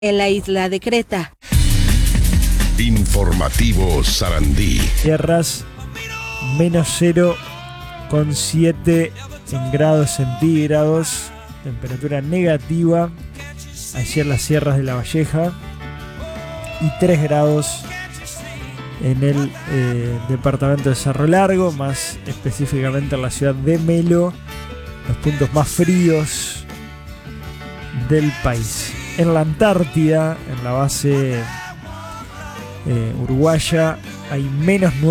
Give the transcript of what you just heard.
en la isla de Creta. Informativo Sarandí. Tierras menos 0,7 en grados centígrados, temperatura negativa. Ayer las sierras de La Valleja y 3 grados en el departamento de Cerro Largo, más específicamente en la ciudad de Melo, los puntos más fríos del país. En la Antártida, en la base uruguaya, hay menos